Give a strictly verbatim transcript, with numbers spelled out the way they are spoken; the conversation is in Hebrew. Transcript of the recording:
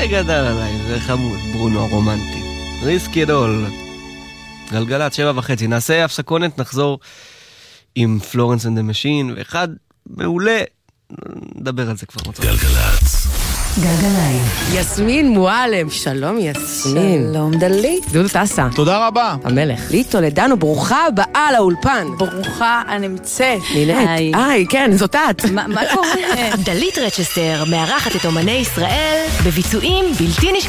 זה גדל עליי, זה חמוד, ברונו הרומנטי. ריסקי דול. גלגלת, שבע וחצי. נעשה הפסקונת, נחזור עם פלורנס אנד המשין, ואחד מעולה, נדבר על זה כבר. גלגלת. גלגליים. יסמין מועלם, שלום יסמין. שלום דלית. דודו טסה. תודה רבה. המלך. ליטו לדנו, ברוכה הבאה לאולפן. ברוכה הנמצאת. נינט. היי, כן, זאת את. מה קורה? דלית רצ'סטר מארחת את אומני ישראל בביצועים בלתי נשכחים.